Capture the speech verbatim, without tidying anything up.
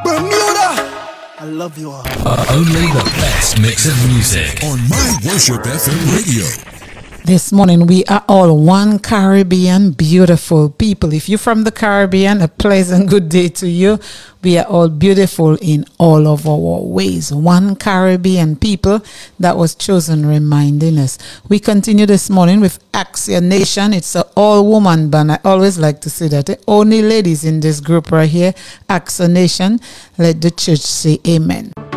Bermuda. I love you all. Uh, only the best mix of music on My Worship F M Radio. This morning, we are all one Caribbean beautiful people. If you're from the Caribbean, a pleasant good day to you. We are all beautiful in all of our ways. One Caribbean people that was chosen, reminding us. We continue this morning with Axia Nation. It's an all-woman band. I always like to say that. The only ladies in this group right here, Axia Nation. Let the church say amen.